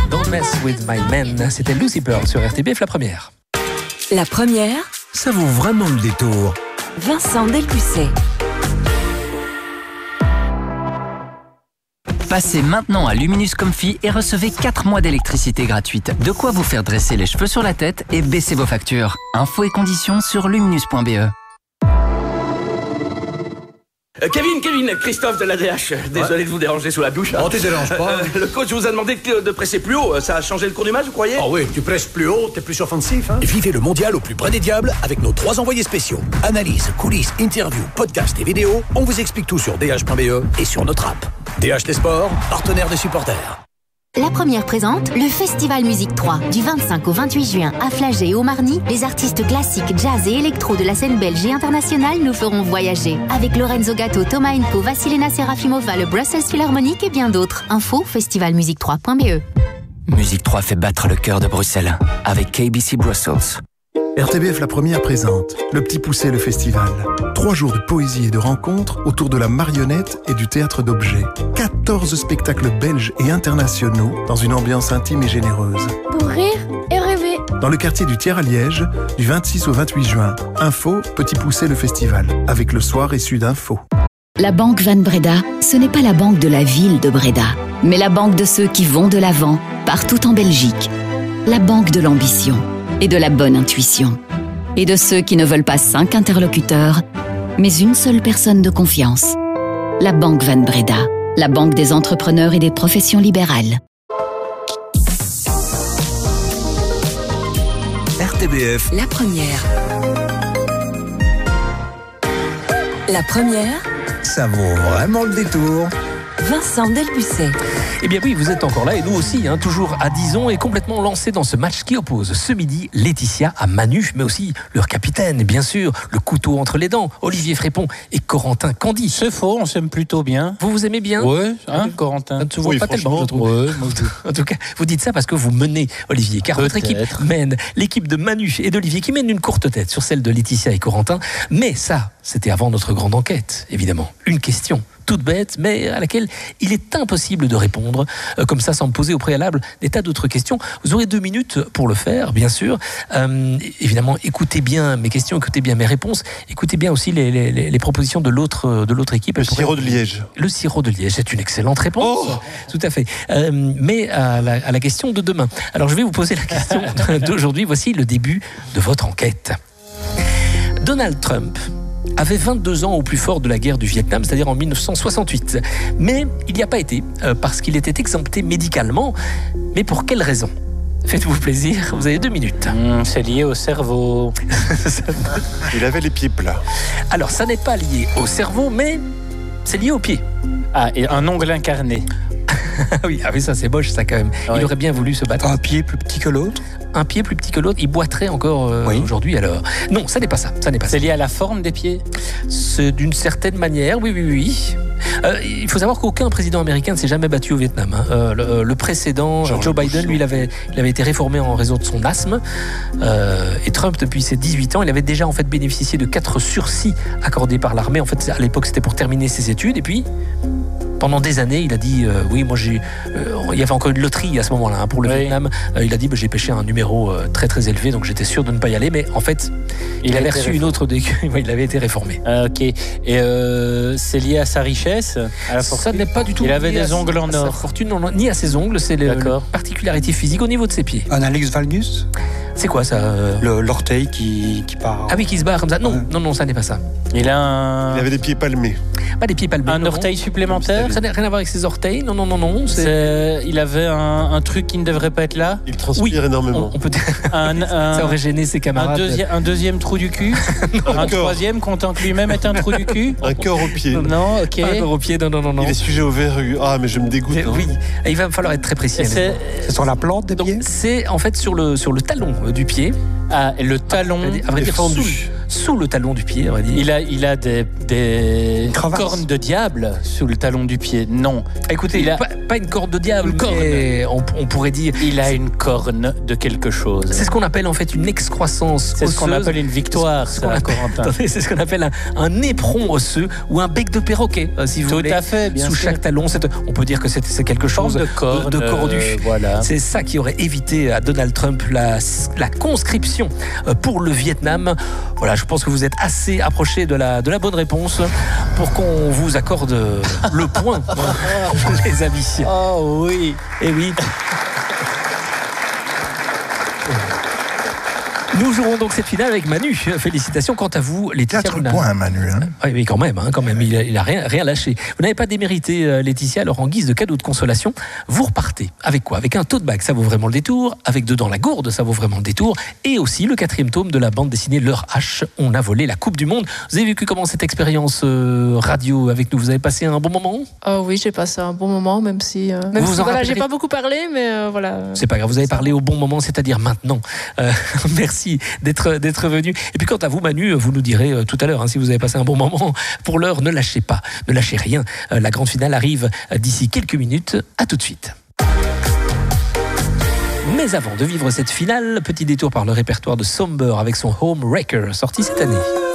Don't Mess With My Man. C'était Lucy Pearl sur RTBF, la première. La première, Ça vaut vraiment le détour. Vincent Delpucet. Passez maintenant à Luminous Comfy et recevez 4 mois d'électricité gratuite. De quoi vous faire dresser les cheveux sur la tête et baisser vos factures. Infos et conditions sur luminous.be. Kevin, Christophe de l'ADH. Désolé de vous déranger sous la douche. Oh, tu déranges pas. Le coach vous a demandé de presser plus haut. Ça a changé le cours du match, vous croyez? Oh oui, tu presses plus haut, t'es plus offensif. Hein? Vivez le mondial au plus près des diables avec nos 3 envoyés spéciaux. Analyse, coulisses, interviews, podcasts et vidéos. On vous explique tout sur dh.be et sur notre app. DH des sports, partenaire des supporters. La première présente le Festival Musique 3. Du 25 au 28 juin, à Flagey et au Marny, les artistes classiques, jazz et électro de la scène belge et internationale nous feront voyager. Avec Lorenzo Gatto, Thomas Enko, Vassilena Serafimova, le Brussels Philharmonic et bien d'autres. Info festivalmusique3.be. Musique 3 fait battre le cœur de Bruxelles avec KBC Brussels. RTBF La Première présente Le Petit Poucet, le festival. 3 jours de poésie et de rencontres autour de la marionnette et du théâtre d'objets. 14 spectacles belges et internationaux dans une ambiance intime et généreuse. Pour rire et rêver. Dans le quartier du Thiers à Liège, du 26 au 28 juin. Info Petit Poucet, le festival. Avec le soir et Sud Info. La Banque Van Breda, ce n'est pas la banque de la ville de Breda, mais la banque de ceux qui vont de l'avant, partout en Belgique. La banque de l'ambition et de la bonne intuition. Et de ceux qui ne veulent pas 5 interlocuteurs, mais une seule personne de confiance. La Banque Van Breda, la banque des entrepreneurs et des professions libérales. RTBF. La première. La première, Ça vaut vraiment le détour. Vincent Delpucet. Eh bien oui, vous êtes encore là et nous aussi, toujours à Dizon et complètement lancés dans ce match qui oppose ce midi Laetitia à Manu, mais aussi leur capitaine, bien sûr, le couteau entre les dents, Olivier Frépon et Corentin Candy. C'est faux, on s'aime plutôt bien. Vous aimez bien? Oui, Corentin. Ça ne se voit pas tellement, je trouve. Ouais, En tout cas, vous dites ça parce que vous menez, Olivier, car votre équipe mène, l'équipe de Manu et d'Olivier qui mène une courte tête sur celle de Laetitia et Corentin. Mais ça, c'était avant notre grande enquête, évidemment. Une question toute bête, mais à laquelle il est impossible de répondre, comme ça, sans me poser au préalable des tas d'autres questions. Vous aurez 2 minutes pour le faire, bien sûr. Évidemment, écoutez bien mes questions, écoutez bien mes réponses, écoutez bien aussi les propositions de l'autre équipe. Le sirop de Liège. Le sirop de Liège, c'est une excellente réponse. Tout à fait. Mais à la question de demain. Alors, je vais vous poser la question d'aujourd'hui. Voici le début de votre enquête. Donald Trump avait 22 ans au plus fort de la guerre du Vietnam, c'est-à-dire en 1968. Mais il n'y a pas été, parce qu'il était exempté médicalement. Mais pour quelle raison? Faites-vous plaisir, vous avez 2 minutes. C'est lié au cerveau. Il avait les pieds plats. Alors, ça n'est pas lié au cerveau, mais c'est lié aux pieds. Ah, et un ongle incarné. Oui, ça c'est moche ça quand même. Oui. Il aurait bien voulu se battre. Un pied plus petit que l'autre? Un pied plus petit que l'autre, il boiterait encore aujourd'hui alors. Non, ça n'est pas ça. C'est lié à la forme des pieds? C'est d'une certaine manière, oui. Il faut savoir qu'aucun président américain ne s'est jamais battu au Vietnam. Le précédent, Joe Biden, lui, il avait été réformé en raison de son asthme. Et Trump, depuis ses 18 ans, il avait déjà en fait bénéficié de 4 sursis accordés par l'armée. En fait, à l'époque, c'était pour terminer ses études. Et puis, pendant des années, il a dit il y avait encore une loterie à ce moment-là pour le Vietnam. Il a dit j'ai pêché un numéro très très élevé, donc j'étais sûr de ne pas y aller. Mais en fait, il avait reçu une autre il avait été réformé. Ok. Et c'est lié à sa richesse, à la fortune? Ça n'est pas du tout. Il avait des ongles en or. Sa fortune, ni à ses ongles. C'est la particularité physique au niveau de ses pieds. Un Alex Valgus? C'est quoi ça? L'orteil qui part. Ah oui, qui se barre comme ça. Non, ça n'est pas ça. Il avait des pieds palmés. Pas des pieds palmés. Un orteil supplémentaire? Ça n'a rien à voir avec ses orteils. Non. Il avait un truc qui ne devrait pas être là? Il transpire énormément. On peut ça aurait gêné ses camarades. Un deuxième trou du cul? Un troisième, content que lui-même est un trou du cul? Un cœur au pied. Non, ok. Un cœur au pied, non. Il est sujet aux verrues. Ah, mais je me dégoûte. Oui, il va falloir être très précis. C'est sur la plante des pieds? C'est en fait sur le talon du pied. Ah, et le talon à vrai dire, fendu. sous le talon du pied, on va dire. Il a des cornes de diable sous le talon du pied. Non. Écoutez, pas une corne de diable, mais on pourrait dire... Il a une corne de quelque chose. C'est ce qu'on appelle en fait une excroissance osseuse. C'est ce qu'on appelle une victoire, Corentin. C'est ce qu'on appelle un éperon osseux ou un bec de perroquet, si vous voulez. Tout à fait, bien sûr. Sous chaque talon, on peut dire que c'est quelque chose de cornu. Voilà. C'est ça qui aurait évité à Donald Trump la conscription pour le Vietnam. Voilà, je pense que vous êtes assez approché de la bonne réponse pour qu'on vous accorde le point, les amis. Oh oui. Et oui. Nous jouerons donc cette finale avec Manu. Félicitations. Quant à vous, Laetitia. 4 points, Manu. Hein. Oui, quand même. Il a rien lâché. Vous n'avez pas démérité, Laetitia. Alors, en guise de cadeau de consolation, vous repartez. Avec quoi? Avec un tote bag, ça vaut vraiment le détour. Avec dedans la gourde, ça vaut vraiment le détour. Et aussi le 4e tome de la bande dessinée L'heure H. On a volé la Coupe du Monde. Vous avez vécu comment cette expérience radio avec nous? Vous avez passé un bon moment? Oui, j'ai passé un bon moment, même si j'ai pas beaucoup parlé, mais voilà. C'est pas grave. Vous avez parlé au bon moment, c'est-à-dire maintenant. Merci d'être venu. Et puis quant à vous, Manu, vous nous direz tout à l'heure si vous avez passé un bon moment. Pour l'heure, ne lâchez pas, ne lâchez rien. La grande finale arrive d'ici quelques minutes. À tout de suite. Mais avant de vivre cette finale, petit détour par le répertoire de Somber avec son Home Wrecker, sorti cette année.